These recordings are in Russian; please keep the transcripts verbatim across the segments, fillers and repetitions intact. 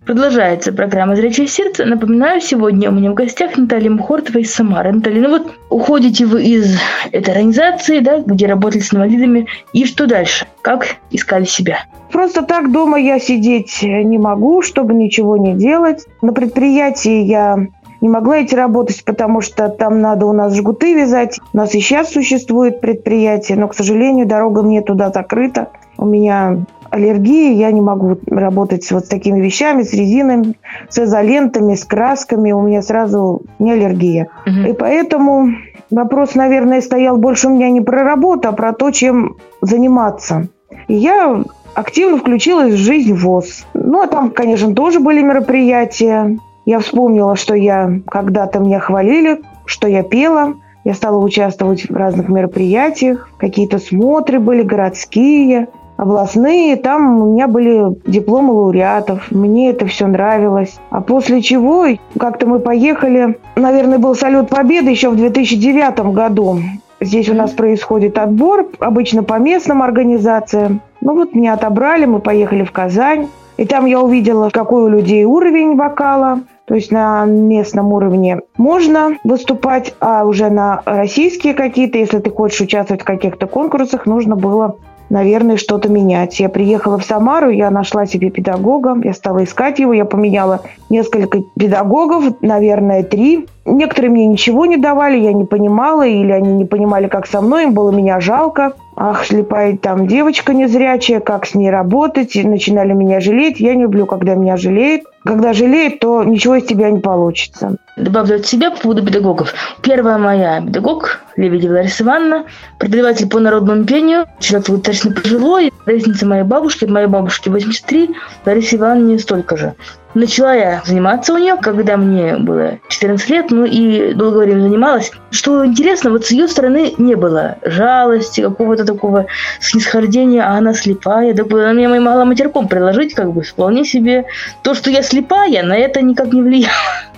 Продолжается программа «Зрячее сердце». Напоминаю, сегодня у меня в гостях Наталья Мухортова из Самары. Наталья, ну вот уходите вы из этой организации, да, где работали с инвалидами, и что дальше? Как искали себя? Просто так дома я сидеть не могу, чтобы ничего не делать. На предприятии я не могла идти работать, потому что там надо у нас жгуты вязать. У нас и сейчас существует предприятие, но, к сожалению, дорога мне туда закрыта. У меня аллергия, я не могу работать вот с такими вещами, с резинами, с изолентами, с красками. У меня сразу не аллергия. Угу. И поэтому вопрос, наверное, стоял больше у меня не про работу, а про то, чем заниматься. И я активно включилась в жизнь ВОС. Ну, а там, конечно, тоже были мероприятия. Я вспомнила, что я когда-то меня хвалили, что я пела. Я стала участвовать в разных мероприятиях. Какие-то смотры были городские, областные. Там у меня были дипломы лауреатов. Мне это все нравилось. А после чего как-то мы поехали. Наверное, был салют Победы еще в две тысячи девятом году. Здесь у нас происходит отбор, обычно по местным организациям. Ну вот меня отобрали, мы поехали в Казань. И там я увидела, какой у людей уровень вокала. То есть на местном уровне можно выступать, а уже на российские какие-то, если ты хочешь участвовать в каких-то конкурсах, нужно было, наверное, что-то менять. Я приехала в Самару, я нашла себе педагога, я стала искать его, я поменяла несколько педагогов, наверное, три. Некоторые мне ничего не давали, я не понимала, или они не понимали, как со мной, им было меня жалко. Ах, слепая там девочка незрячая, как с ней работать, и начинали меня жалеть. Я не люблю, когда меня жалеют. Когда жалеют, то ничего из тебя не получится. Добавлю от себя по поводу педагогов. Первая моя педагог, Лебедева Лариса Ивановна, преподаватель по народному пению, человек достаточно пожилой, ровесница моей бабушки, моей бабушке восемьдесят три, Ларисе Ивановне столько же. Начала я заниматься у нее, когда мне было четырнадцать лет, ну и долгое время занималась. Что интересно, вот с ее стороны не было жалости, какого-то такого снисхождения, а она слепая. Да, она меня могла матерком приложить, как бы, вполне себе. То, что я слепая, на это никак не влияло.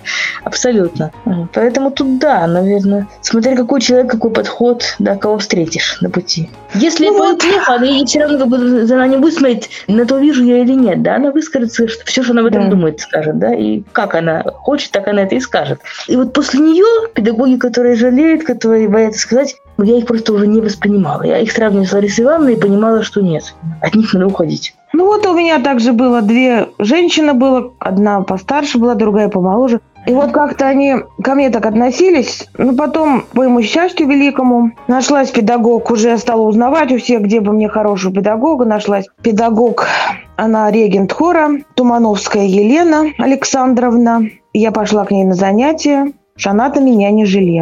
Абсолютно. Поэтому тут да, наверное, смотря какой человек, какой подход, да, кого встретишь на пути. Если ну, я вот. плохо, она ей все равно как бы, она не будет смотреть, на то вижу я или нет, да, она выскажется, что все, что она об этом да. думает, скажет, да, и как она хочет, так она это и скажет. И вот после нее педагоги, которые жалеют, которые боятся сказать, я их просто уже не воспринимала. Я их сравнивала с Ларисой Ивановной и понимала, что нет, от них надо уходить. Ну вот у меня также было две женщины, было, одна постарше была, другая помоложе. И вот как-то они ко мне так относились. Но потом, по моему счастью великому, нашлась педагог, уже стала узнавать у всех, где бы мне хорошего педагога. Нашлась педагог, она регент хора, Тумановская Елена Александровна. Я пошла к ней на занятия, Шаната меня не жалела.